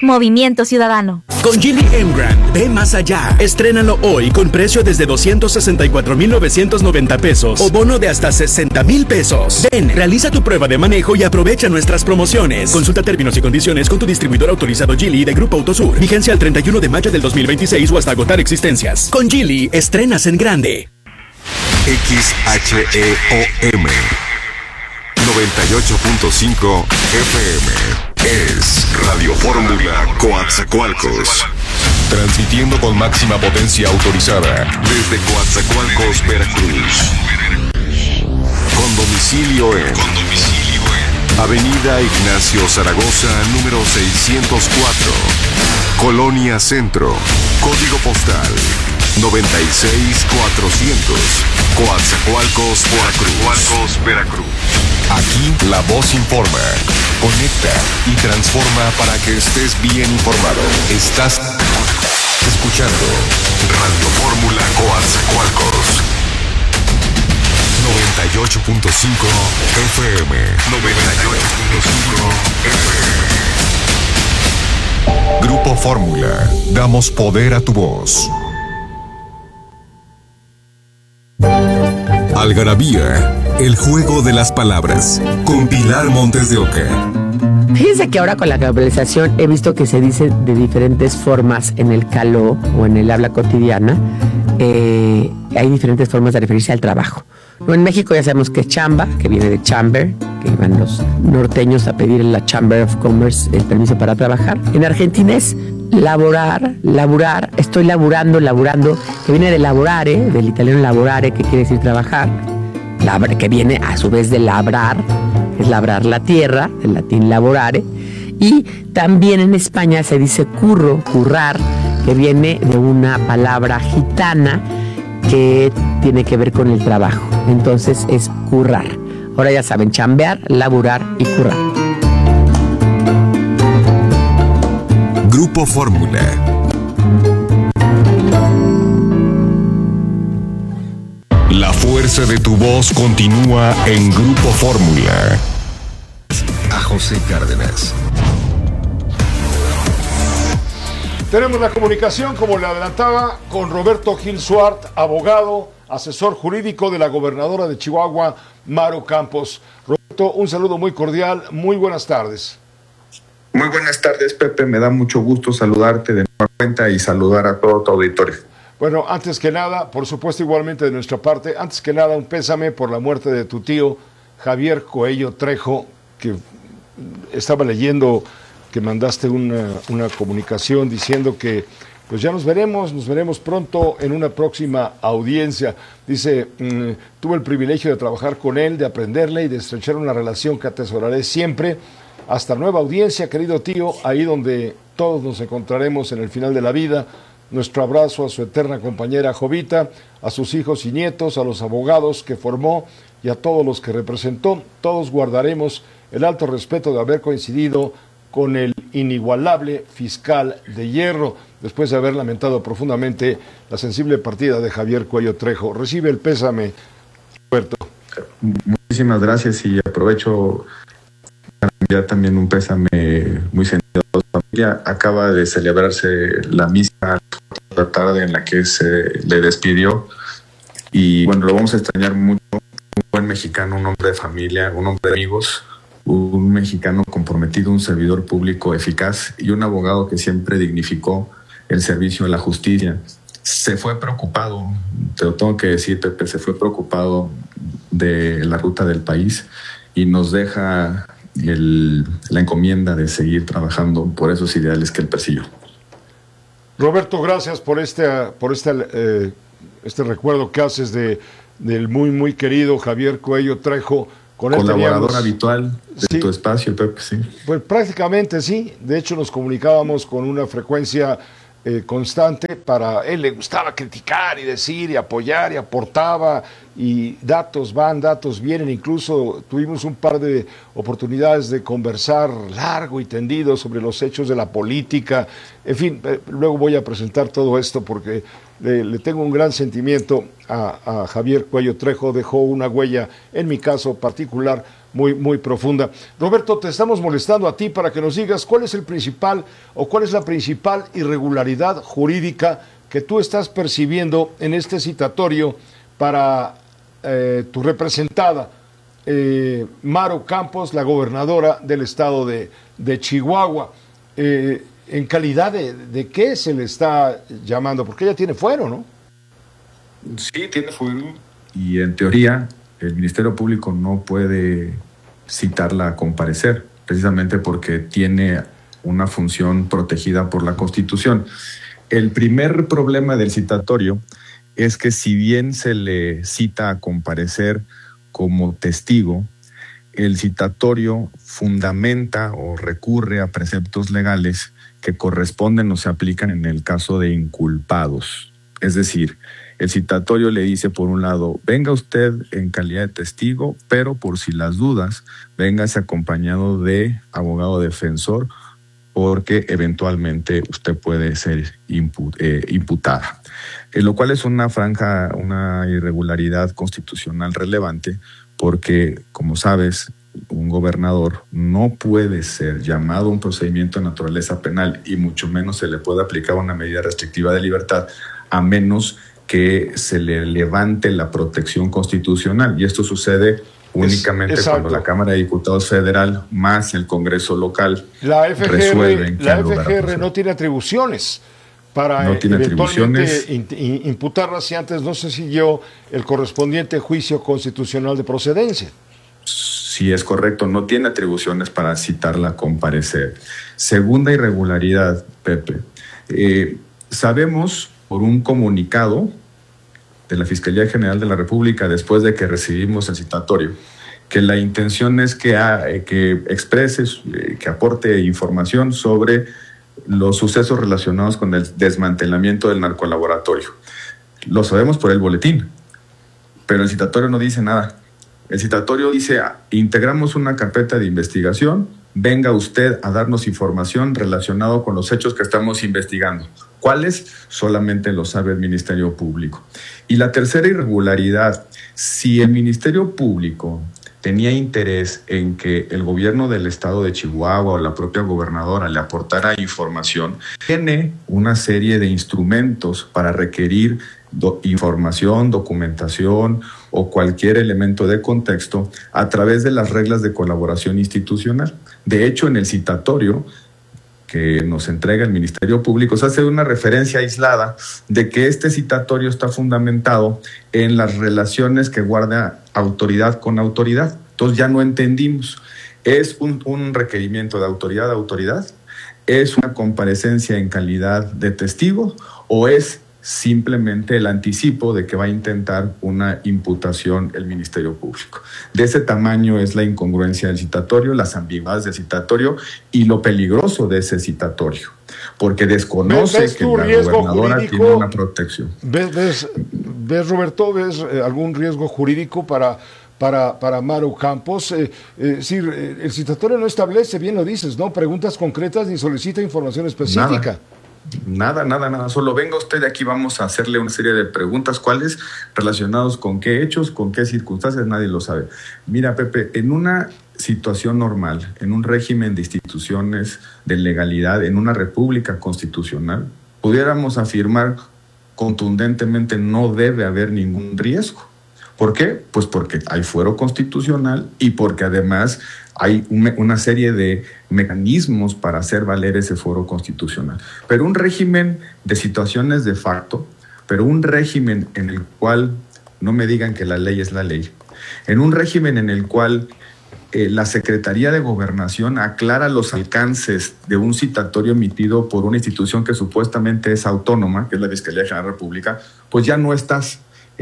Movimiento Ciudadano. Con Geely Emgrand, ve más allá. Estrénalo hoy con precio desde 264,990 pesos o bono de hasta 60,000 pesos. Ven, realiza tu prueba de manejo y aprovecha nuestras promociones. Consulta términos y condiciones con tu distribuidor autorizado Geely de Grupo Autosur. Vigencia al 31 de mayo del 2026 o hasta agotar existencias. Con Geely, estrenas en grande. XHEOM 98.5 FM es Radio Fórmula Coatzacoalcos. Transmitiendo con máxima potencia autorizada desde Coatzacoalcos, Veracruz. Con domicilio en Avenida Ignacio Zaragoza, número 604, Colonia Centro, código postal 96400, Coatzacoalcos, Veracruz. Aquí la voz informa, conecta y transforma para que estés bien informado. Estás escuchando Radio Fórmula Coatzacoalcos 98.5 FM. 98.5 FM. Grupo Fórmula, damos poder a tu voz. Algarabía, el juego de las palabras, con Pilar Montes de Oca. Fíjense que ahora con la globalización he visto que se dice de diferentes formas en el caló o en el habla cotidiana. Hay diferentes formas de referirse al trabajo. No, en México ya sabemos que es chamba, que viene de chamber, que iban los norteños a pedir en la Chamber of Commerce el permiso para trabajar. En Argentina es laburar, estoy laburando, que viene de lavorare, del italiano lavorare, que quiere decir trabajar, que viene a su vez de labrar, es labrar la tierra, del latín lavorare, y también en España se dice currar, que viene de una palabra gitana que tiene que ver con el trabajo, entonces es currar. Ahora ya saben, chambear, laburar y currar. Grupo Fórmula. La fuerza de tu voz continúa en Grupo Fórmula. A José Cárdenas. Tenemos la comunicación, como le adelantaba, con Roberto Gil Suart, abogado, asesor jurídico de la gobernadora de Chihuahua, Maru Campos. Roberto, un saludo muy cordial, muy buenas tardes. Muy buenas tardes, Pepe. Me da mucho gusto saludarte de nueva cuenta y saludar a todo tu auditorio. Bueno, antes que nada, por supuesto, igualmente de nuestra parte, antes que nada, un pésame por la muerte de tu tío, Javier Coello Trejo, que estaba leyendo que mandaste una comunicación diciendo que pues ya nos veremos pronto en una próxima audiencia. Dice, tuve el privilegio de trabajar con él, de aprenderle y de estrechar una relación que atesoraré siempre. Hasta nueva audiencia, querido tío, ahí donde todos nos encontraremos en el final de la vida. Nuestro abrazo a su eterna compañera Jovita, a sus hijos y nietos, a los abogados que formó y a todos los que representó. Todos guardaremos el alto respeto de haber coincidido con el inigualable fiscal de hierro, después de haber lamentado profundamente la sensible partida de Javier Coello Trejo. Recibe el pésame, Roberto. Muchísimas gracias y aprovecho para enviar también un pésame muy sentido a la familia. Acaba de celebrarse la misa a las 4 de la tarde en la que se le despidió y bueno, lo vamos a extrañar mucho. Un buen mexicano, un hombre de familia, un hombre de amigos, un mexicano comprometido, un servidor público eficaz y un abogado que siempre dignificó el servicio a la justicia. Se fue preocupado, te lo tengo que decir, Pepe, se fue preocupado de la ruta del país y nos deja la encomienda de seguir trabajando por esos ideales que él persiguió. Roberto, gracias por este recuerdo que haces del muy, muy querido Javier Coello Trejo. Colaborador habitual de tu espacio, Pepe, sí. Pues prácticamente sí, de hecho nos comunicábamos con una frecuencia constante. Para él le gustaba criticar y decir y apoyar y aportaba y datos van, datos vienen, incluso tuvimos un par de oportunidades de conversar largo y tendido sobre los hechos de la política, en fin, luego voy a presentar todo esto porque le tengo un gran sentimiento a Javier Coello Trejo. Dejó una huella, en mi caso particular, muy, muy profunda. Roberto, te estamos molestando a ti para que nos digas cuál es el principal o cuál es la principal irregularidad jurídica que tú estás percibiendo en este citatorio para tu representada, Maru Campos, la gobernadora del estado de Chihuahua. ¿En calidad de qué se le está llamando? Porque ella tiene fuero, ¿no? Sí, tiene fuero. Y en teoría el Ministerio Público no puede citarla a comparecer, precisamente porque tiene una función protegida por la Constitución. El primer problema del citatorio es que si bien se le cita a comparecer como testigo, el citatorio fundamenta o recurre a preceptos legales que corresponden o se aplican en el caso de inculpados. Es decir, el citatorio le dice, por un lado, venga usted en calidad de testigo, pero por si las dudas, véngase acompañado de abogado defensor, porque eventualmente usted puede ser imputada. Lo cual es una irregularidad constitucional relevante, porque, como sabes, un gobernador no puede ser llamado a un procedimiento de naturaleza penal y mucho menos se le puede aplicar una medida restrictiva de libertad a menos que se le levante la protección constitucional. Y esto sucede únicamente cuando la Cámara de Diputados Federal más el Congreso local resuelven. La FGR no tiene atribuciones para eventualmente imputarla si antes no se siguió el correspondiente juicio constitucional de procedencia. Sí, es correcto, no tiene atribuciones para citarla a comparecer. Segunda irregularidad, Pepe. Sabemos por un comunicado de la Fiscalía General de la República después de que recibimos el citatorio, que la intención es que expreses, que aporte información sobre los sucesos relacionados con el desmantelamiento del narcolaboratorio. Lo sabemos por el boletín, pero el citatorio no dice nada. El citatorio dice, integramos una carpeta de investigación, venga usted a darnos información relacionada con los hechos que estamos investigando. ¿Cuáles? Solamente lo sabe el Ministerio Público. Y la tercera irregularidad, si el Ministerio Público tenía interés en que el gobierno del estado de Chihuahua o la propia gobernadora le aportara información, tiene una serie de instrumentos para requerir información, documentación o cualquier elemento de contexto a través de las reglas de colaboración institucional. De hecho, en el citatorio que nos entrega el Ministerio Público se hace una referencia aislada de que este citatorio está fundamentado en las relaciones que guarda autoridad con autoridad. Entonces ya no entendimos. ¿Es un requerimiento de autoridad a autoridad? ¿Es una comparecencia en calidad de testigo? ¿O es simplemente el anticipo de que va a intentar una imputación el Ministerio Público? De ese tamaño es la incongruencia del citatorio, las ambigüedades del citatorio y lo peligroso de ese citatorio, porque desconoce que la gobernadora tiene una protección. ¿Ves, Roberto, algún riesgo jurídico para Maru Campos? El citatorio no establece, bien lo dices, ¿no?, preguntas concretas ni solicita información específica. Nada. Solo venga usted de aquí, vamos a hacerle una serie de preguntas. ¿Cuáles? Relacionados con qué hechos, con qué circunstancias, nadie lo sabe. Mira, Pepe, en una situación normal, en un régimen de instituciones de legalidad, en una república constitucional, pudiéramos afirmar contundentemente no debe haber ningún riesgo. ¿Por qué? Pues porque hay fuero constitucional y porque además hay una serie de mecanismos para hacer valer ese fuero constitucional. Pero un régimen de situaciones de facto, pero un régimen en el cual no me digan que la ley es la ley, en un régimen en el cual la Secretaría de Gobernación aclara los alcances de un citatorio emitido por una institución que supuestamente es autónoma, que es la Fiscalía General de la República, pues ya no estás.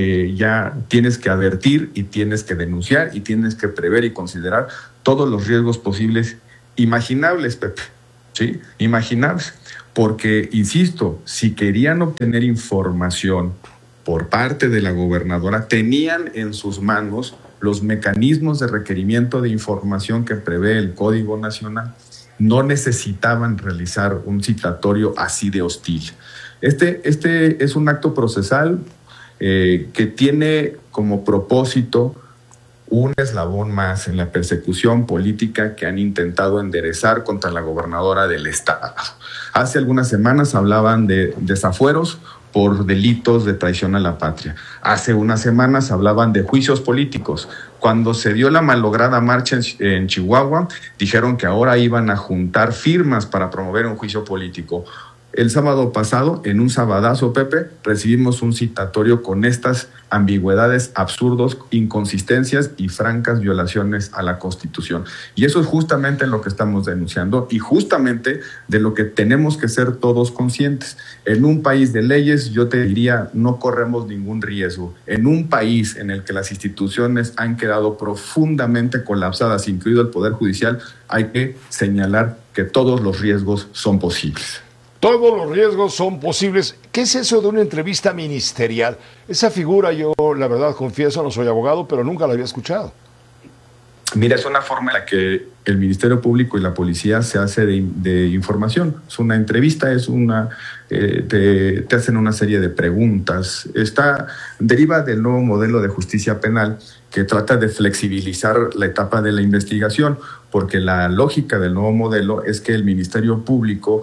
Ya tienes que advertir y tienes que denunciar y tienes que prever y considerar todos los riesgos posibles, imaginables, Pepe, ¿sí? Imaginables, porque, insisto, si querían obtener información por parte de la gobernadora, tenían en sus manos los mecanismos de requerimiento de información que prevé el Código Nacional. No necesitaban realizar un citatorio así de hostil. Este es un acto procesal que tiene como propósito un eslabón más en la persecución política que han intentado enderezar contra la gobernadora del estado. Hace algunas semanas hablaban de desafueros por delitos de traición a la patria. Hace unas semanas hablaban de juicios políticos. Cuando se dio la malograda marcha en Chihuahua, dijeron que ahora iban a juntar firmas para promover un juicio político. El sábado pasado, en un sabadazo, Pepe, recibimos un citatorio con estas ambigüedades, absurdos, inconsistencias y francas violaciones a la Constitución. Y eso es justamente lo que estamos denunciando y justamente de lo que tenemos que ser todos conscientes. En un país de leyes, yo te diría, no corremos ningún riesgo. En un país en el que las instituciones han quedado profundamente colapsadas, incluido el Poder Judicial, hay que señalar que todos los riesgos son posibles. Todos los riesgos son posibles. ¿Qué es eso de una entrevista ministerial? Esa figura, yo la verdad confieso, no soy abogado, pero nunca la había escuchado. Mira, es una forma en la que el Ministerio Público y la policía se hace de información. Es una entrevista, es una te hacen una serie de preguntas. Deriva del nuevo modelo de justicia penal que trata de flexibilizar la etapa de la investigación, porque la lógica del nuevo modelo es que el Ministerio Público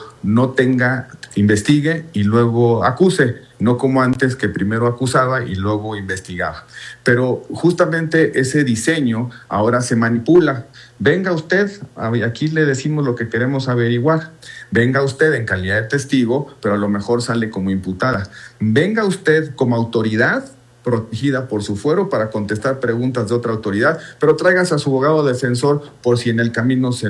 investigue y luego acuse, no como antes que primero acusaba y luego investigaba. Pero justamente ese diseño ahora se manipula. Venga usted, aquí le decimos lo que queremos averiguar. Venga usted en calidad de testigo, pero a lo mejor sale como imputada. Venga usted como autoridad protegida por su fuero para contestar preguntas de otra autoridad, pero tráigase a su abogado defensor por si en el camino se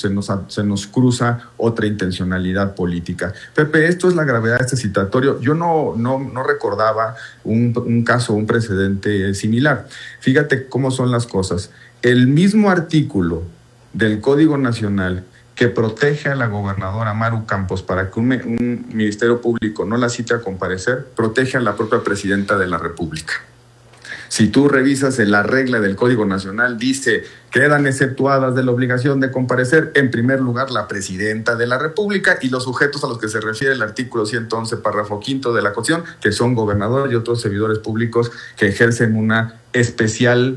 nos cruza otra intencionalidad política. Pepe, esto es la gravedad de este citatorio. Yo no recordaba un caso, un precedente similar. Fíjate cómo son las cosas. El mismo artículo del Código Nacional que protege a la gobernadora Maru Campos para que un ministerio público no la cite a comparecer, protege a la propia presidenta de la República. Si tú revisas la regla del Código Nacional, dice, quedan exceptuadas de la obligación de comparecer, en primer lugar, la presidenta de la República y los sujetos a los que se refiere el artículo 111, párrafo 5 de la Constitución, que son gobernadores y otros servidores públicos que ejercen una especial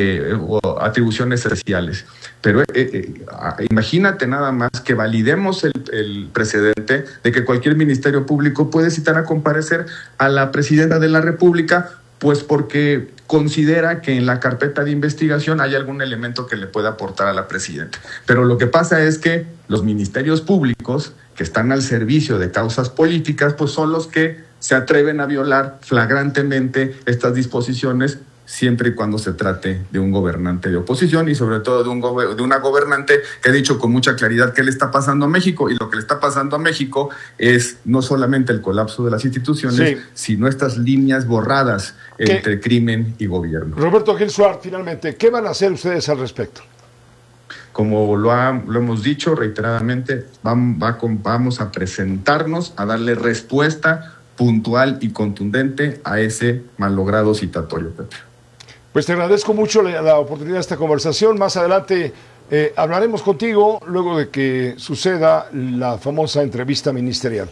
o atribuciones especiales. Pero imagínate nada más que validemos el precedente de que cualquier ministerio público puede citar a comparecer a la presidenta de la República, pues porque considera que en la carpeta de investigación hay algún elemento que le pueda aportar a la presidenta. Pero lo que pasa es que los ministerios públicos que están al servicio de causas políticas, pues son los que se atreven a violar flagrantemente estas disposiciones, siempre y cuando se trate de un gobernante de oposición y sobre todo de una gobernante que ha dicho con mucha claridad qué le está pasando a México, y lo que le está pasando a México es no solamente el colapso de las instituciones, sino estas líneas borradas entre crimen y gobierno. Roberto Gil Suárez, finalmente, ¿qué van a hacer ustedes al respecto? Como lo hemos dicho reiteradamente, vamos a presentarnos a darle respuesta puntual y contundente a ese malogrado citatorio, Pepe. Pues te agradezco mucho la oportunidad de esta conversación. Más adelante hablaremos contigo luego de que suceda la famosa entrevista ministerial.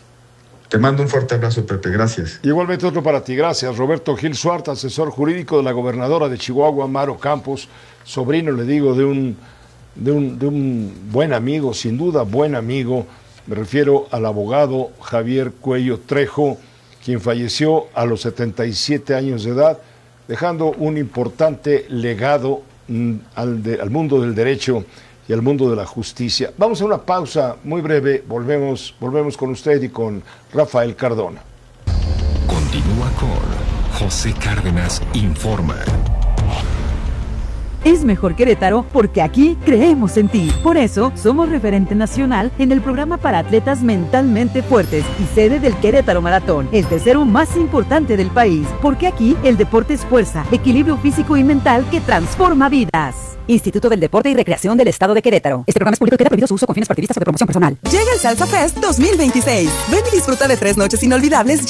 Te mando un fuerte abrazo, Pepe. Gracias. Igualmente otro para ti. Gracias. Roberto Gil Suárez, asesor jurídico de la gobernadora de Chihuahua, Maru Campos, sobrino, le digo, de un buen amigo, sin duda buen amigo. Me refiero al abogado Javier Cuello Trejo, quien falleció a los 77 años de edad, dejando un importante legado al mundo del derecho y al mundo de la justicia. Vamos a una pausa muy breve, volvemos con usted y con Rafael Cardona. Continúa con José Cárdenas Informa. Es mejor Querétaro porque aquí creemos en ti. Por eso, somos referente nacional en el programa para atletas mentalmente fuertes y sede del Querétaro Maratón, el tercero más importante del país. Porque aquí el deporte es fuerza, equilibrio físico y mental que transforma vidas. Instituto del Deporte y Recreación del Estado de Querétaro. Este programa es público y queda prohibido su uso con fines partidistas o de promoción personal. Llega el Salsa Fest 2026. Ven y disfruta de 3 noches inolvidables